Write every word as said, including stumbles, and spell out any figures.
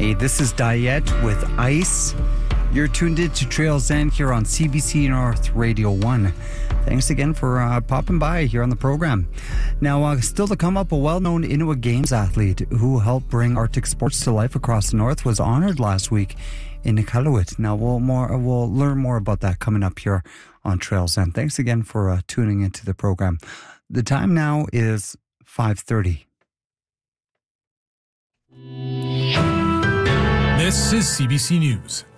Hey, this is Diet with Ice. You're tuned in to Trails End here on C B C North Radio one. Thanks again for uh, popping by here on the program. Now, uh, still to come up, a well-known Inuit Games athlete who helped bring Arctic sports to life across the north was honored last week in Iqaluit. Now, we'll more we'll learn more about that coming up here on Trails End. Thanks again for uh, tuning into the program. The time now is five thirty. This is C B C News.